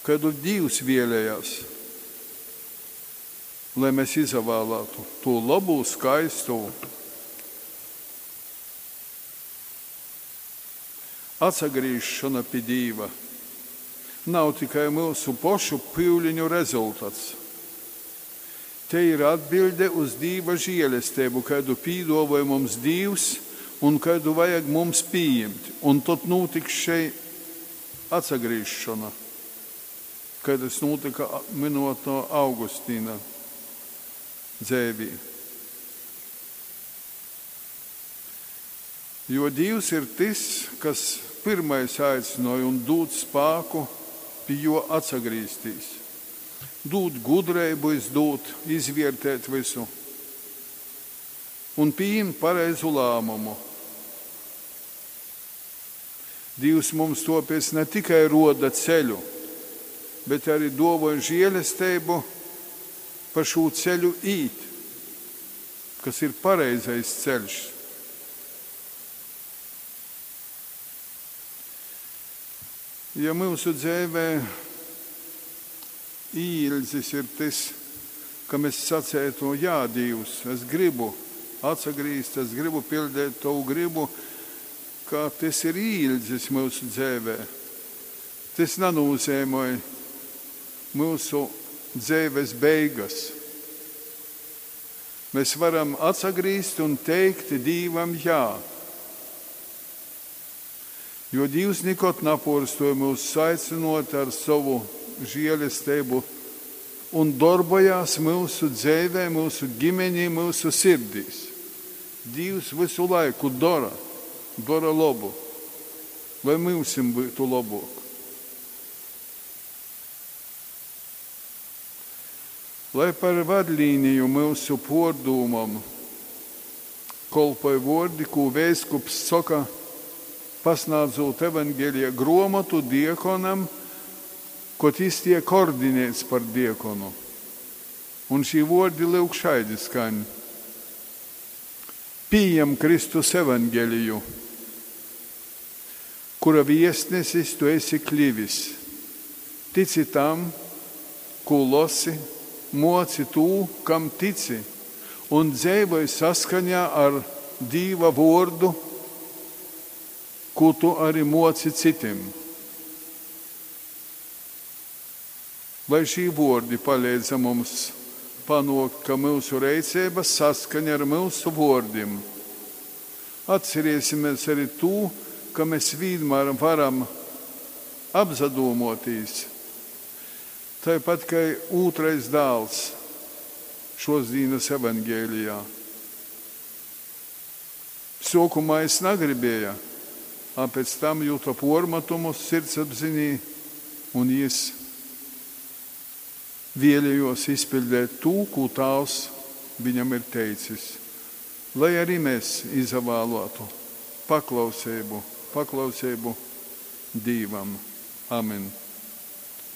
kad Dievs vēlējās, lai mēs izvēlētu to labu, skaistu. Atsagrīšana pie Dieva nav tikai mūsu pašu pūliņu rezultāts. Te ir atbilde uz Dieva žēlastību, kādu piedāvāja mums Dievs un kādu vajag mums pieņemt. Un tad notiks šī atsagrīšana, kad tas notika minot no Augustīna dzēvī. Jo Dievs ir tas, kas pirmais aicināja un dod spēku pie jo atsagrīstīs. Dod gudrību, izvērtēt visu un pieņemt pareizu lēmumu. Dievs mums topies ne tikai roda ceļu, bet arī dāvāja žēlastību pa šo ceļu īt, kas ir pareizais ceļš. Ja mūsu dzīvē īļdzis ir tas, ka mēs sacētu, jā, Dievs, es gribu atsagrīst, es gribu pildīt tavu gribu, ka tas ir īļdzis mūsu dzīvē. Tas nenozīmē mūsu dzīves beigas. Mēs varam atsagrīst un teikt Dievam jā. Jo Dievs nekad nepārstoja mūs aicinot ar savu žēlastību un darbojās mūsu dzīvē, mūsu ģimenī, mūsu sirdīs. Dievs visu laiku dara labu, lai mums būtu labāk. Lai par vadlīniju mūsu pārdomām kalpoja vārdi, ko vēskups saka, pasniedzot evaņģēlija grāmatu diekonam, kad viņš tiek ordinēts par diekonu. Un šī vārdi lūk šādi skan. Pieņem Kristus evaņģēliju, kura viesnesis tu esi klivis. Tici tam, ko lasi, moci tu, kam tici, un dzīvoji saskaņā ar Dieva vārdu, ko tu arī moci citiem. Lai šī vārdi palīdz mums panākt, ka mūsu rīcība saskaņa ar mūsu vārdiem. Atcerēsimies arī to, ka mēs vienmēr varam apzadomoties. Tāpat kā otrais dēls šos dienas evaņģēlijā. Sākumā es negribēju, pēc tam jūtu pārmetumus sirdsapziņā un es vēlējos izpildīt to, ko Tēvs viņam ir teicis. Lai arī mēs izvēlētu paklausību Dievam. Amen.